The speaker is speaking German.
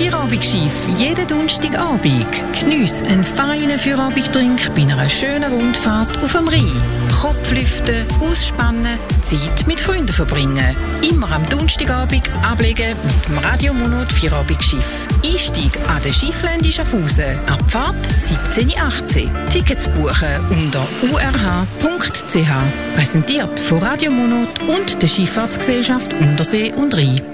Feierabend-Schiff jeden Donnerstagabend. Geniesse einen feinen Feierabend-Trink bei einer schönen Rundfahrt auf dem Rhein. Kopflüften, ausspannen, Zeit mit Freunden verbringen. Immer am Donnerstagabend ablegen mit dem Radio Monat Feierabend-Schiff. Einstieg an der Schifflände Schaffhausen. Abfahrt 17:18 Uhr. Tickets buchen unter urh.ch. Präsentiert von Radio Monat und der Schifffahrtsgesellschaft Untersee und Rhein.